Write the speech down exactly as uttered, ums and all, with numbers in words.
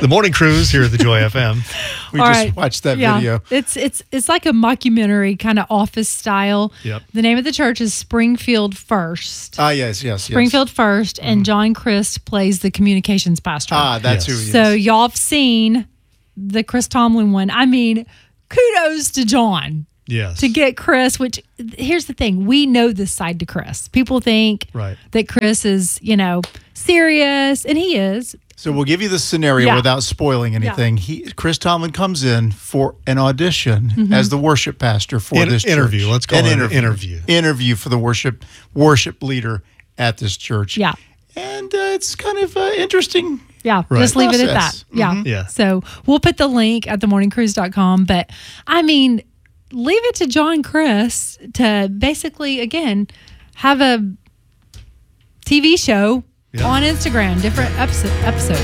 The morning cruise here at the Joy F M. We All just right. watched that Yeah. video. It's it's it's like a mockumentary kind of office style. Yep. The name of the church is Springfield First. Ah, yes, yes, Springfield yes. First, and John Christ plays the communications pastor. Ah, that's Yes. who he So is. y'all have seen the Chris Tomlin one. I mean, kudos to John Yes. to get Chris, which here's the thing. We know this side to Chris. People think Right. that Chris is, you know, serious, and he is. So we'll give you the scenario Yeah. without spoiling anything. He, Chris Tomlin comes in for an audition as the worship pastor for In- this church. interview. Let's call an it an interview. interview. Interview for the worship worship leader at this church. Yeah. And uh, it's kind of uh, interesting. Yeah, Right. just leave it at that. Process. Yeah. Yeah. So we'll put the link at the morning cruise dot com. But I mean, leave it to John Chris to basically, again, have a T V show Yeah. on Instagram, different episode, episodes.